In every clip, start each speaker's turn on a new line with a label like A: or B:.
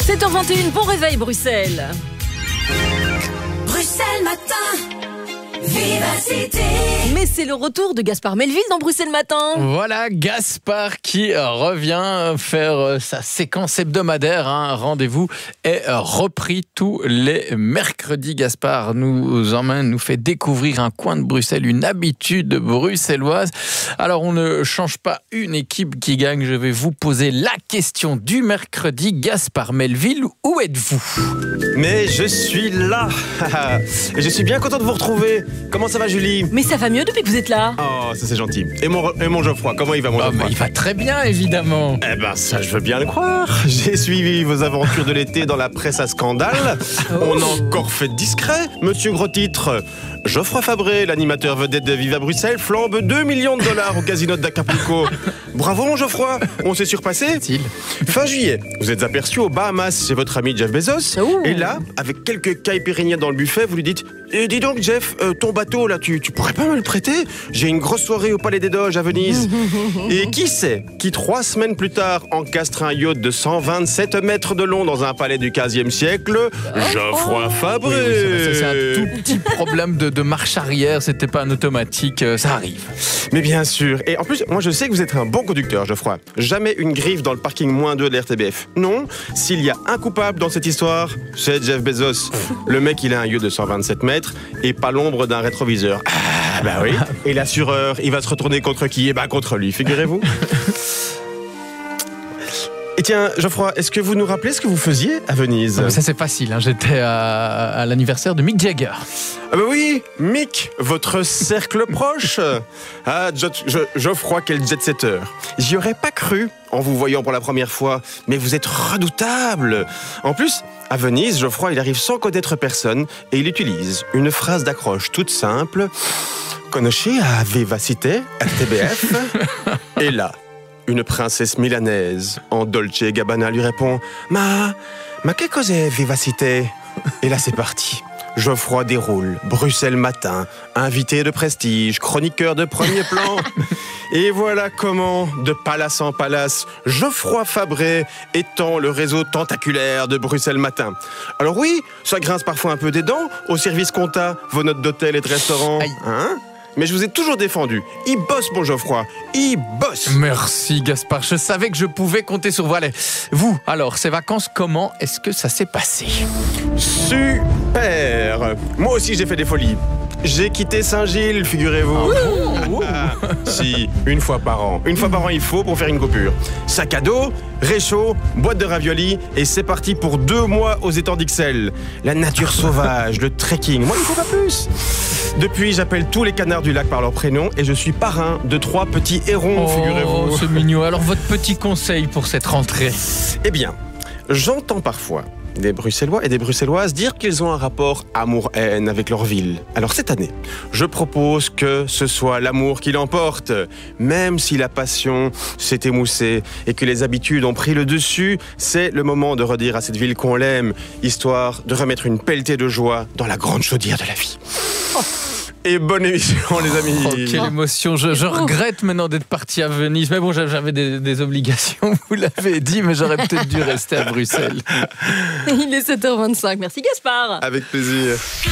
A: 7h21, bon réveil Bruxelles.
B: Bruxelles Matin, Vivacité.
A: Mais c'est le retour de Gaspard Melville dans Bruxelles Matin.
C: Voilà, Gaspard qui revient faire sa séquence hebdomadaire. Rendez-vous est repris tous les mercredis. Gaspard nous emmène, nous fait découvrir un coin de Bruxelles, une habitude bruxelloise. Alors, on ne change pas une équipe qui gagne. Je vais vous poser la question du mercredi. Gaspard Melville, où êtes-vous ?
D: Mais je suis là. Et je suis bien content de vous retrouver. Comment ça va, Julie ?
A: Mais ça va mieux depuis que vous êtes là.
D: Oh, ça c'est gentil. Et mon Geoffroy, comment il va, mon Geoffroy ?
C: Il va très bien, évidemment.
D: Eh ben, ça, je veux bien le croire. J'ai suivi vos aventures de l'été dans la presse à scandale. On a encore fait discret. Monsieur Gros Titre, Geoffroy Fabré, l'animateur vedette de Viva Bruxelles, flambe 2 millions de dollars au casino d'Acapulco. Bravo, mon Geoffroy. On s'est surpassé. Fin juillet, vous êtes aperçu aux Bahamas chez votre ami Jeff Bezos. Et là, avec quelques caipirinhas dans le buffet, vous lui dites « Dis donc, Jeff, ton bateau, là, tu pourrais pas me le prêter ? J'ai une grosse soirée au Palais des Doges à Venise. » Et qui sait qui 3 semaines plus tard encastre un yacht de 127 mètres de long dans un palais du 15e siècle ? Geoffroy Fabré.
C: Oui, c'est un tout petit problème de marche arrière, c'était pas un automatique, ça arrive.
D: Mais bien sûr. Et en plus, moi je sais que vous êtes un bon conducteur, Geoffroy. Jamais une griffe dans le parking -2 de l'RTBF. Non, s'il y a un coupable dans cette histoire, c'est Jeff Bezos. Le mec, il a un yacht de 127 mètres et pas l'ombre d'un rétroviseur. Ah, bah oui. Et l'assureur, il va se retourner contre qui ? Eh ben contre lui, figurez-vous. Et tiens, Geoffroy, est-ce que vous nous rappelez ce que vous faisiez à Venise ?
C: Ça c'est facile, j'étais à l'anniversaire de Mick Jagger.
D: Ah bah oui, Mick, votre cercle proche. Ah, Geoffroy, quel jet-setter. J'y aurais pas cru en vous voyant pour la première fois, mais vous êtes redoutable. En plus, à Venise, Geoffroy, il arrive sans connaître personne et il utilise une phrase d'accroche toute simple. Conosci a Vivacité, RTBF. Et là, une princesse milanaise en Dolce & Gabbana lui répond « Ma che cos'è Vivacité ?» Et là, c'est parti. Geoffroy déroule, Bruxelles Matin, invité de prestige, chroniqueur de premier plan. Et voilà comment, de palace en palace, Geoffroy Fabré étend le réseau tentaculaire de Bruxelles Matin. Alors oui, ça grince parfois un peu des dents, au service compta, vos notes d'hôtel et de restaurant. Hein ? Mais je vous ai toujours défendu. Il bosse, mon Geoffroy. Il bosse.
C: Merci, Gaspard. Je savais que je pouvais compter sur vous. Allez, vous, alors, ces vacances, comment est-ce que ça s'est passé ?
D: Super. Moi aussi, j'ai fait des folies. J'ai quitté Saint-Gilles, figurez-vous. Si, une fois par an. Une fois par an, il faut pour faire une coupure. Sac à dos, réchaud, boîte de raviolis, et c'est parti pour 2 mois aux étangs d'Ixelles. La nature sauvage, le trekking. Moi, il ne faut pas plus. Depuis, j'appelle tous les canards du lac par leur prénom et je suis parrain de 3 petits hérons, figurez-vous.
C: Oh, c'est mignon. Alors, votre petit conseil pour cette rentrée ?
D: Eh bien, j'entends parfois des Bruxellois et des Bruxelloises dire qu'ils ont un rapport amour-haine avec leur ville. Alors cette année, je propose que ce soit l'amour qui l'emporte. Même si la passion s'est émoussée et que les habitudes ont pris le dessus, c'est le moment de redire à cette ville qu'on l'aime, histoire de remettre une pelletée de joie dans la grande chaudière de la vie. Et bonne émission, les amis.
C: Oh, quelle émotion. Je regrette maintenant d'être parti à Venise. Mais bon, j'avais des obligations, vous l'avez dit, mais j'aurais peut-être dû rester à Bruxelles.
A: Il est 7h25. Merci Gaspard.
D: Avec plaisir.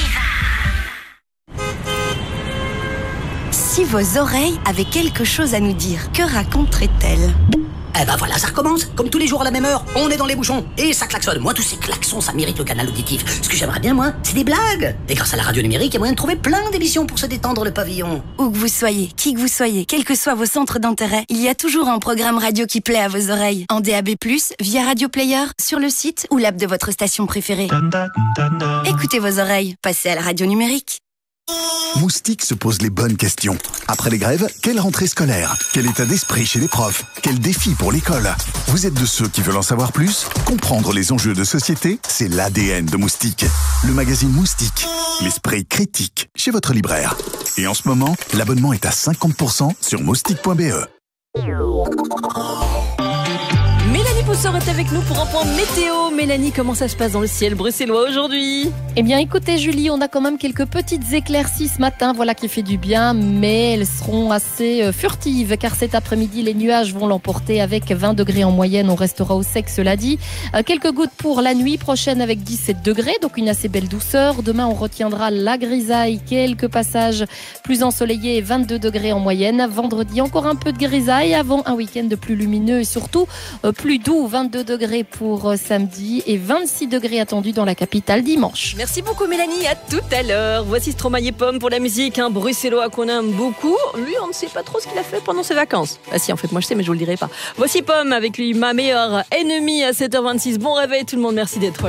E: Si vos oreilles avaient quelque chose à nous dire, que raconteraient-elles ?
F: Eh ben voilà, ça recommence. Comme tous les jours à la même heure, on est dans les bouchons. Et ça klaxonne. Moi, tous ces klaxons, ça mérite le canal auditif. Ce que j'aimerais bien, moi, c'est des blagues. Et grâce à la radio numérique, il y a moyen de trouver plein d'émissions pour se détendre le pavillon.
E: Où que vous soyez, qui que vous soyez, quels que soient vos centres d'intérêt, il y a toujours un programme radio qui plaît à vos oreilles. En DAB+, via Radio Player, sur le site ou l'app de votre station préférée. Écoutez vos oreilles, passez à la radio numérique.
G: Moustique se pose les bonnes questions. Après les grèves, quelle rentrée scolaire ? Quel état d'esprit chez les profs ? Quel défi pour l'école ? Vous êtes de ceux qui veulent en savoir plus ? Comprendre les enjeux de société, c'est l'ADN de Moustique. Le magazine Moustique, l'esprit critique, chez votre libraire. Et en ce moment, l'abonnement est à 50% sur moustique.be.
A: Mélanie Douceur est avec nous pour un point météo. Mélanie, comment ça se passe dans le ciel bruxellois aujourd'hui?
H: Eh bien, écoutez, Julie, on a quand même quelques petites éclaircies ce matin, voilà qui fait du bien, mais elles seront assez furtives, car cet après-midi, les nuages vont l'emporter avec 20 degrés en moyenne. On restera au sec, cela dit. Quelques gouttes pour la nuit prochaine avec 17 degrés, donc une assez belle douceur. Demain, on retiendra la grisaille, quelques passages plus ensoleillés, 22 degrés en moyenne. Vendredi, encore un peu de grisaille avant un week-end plus lumineux et surtout plus doux, 22 degrés pour samedi et 26 degrés attendus dans la capitale dimanche.
A: Merci beaucoup Mélanie, à tout à l'heure. Voici Stromae et Pomme pour la musique, un bruxellois qu'on aime beaucoup. Lui, on ne sait pas trop ce qu'il a fait pendant ses vacances. Ah si, en fait, moi je sais, mais je vous le dirai pas. Voici Pomme avec lui, ma meilleure ennemie à 7h26. Bon réveil tout le monde, merci d'être là.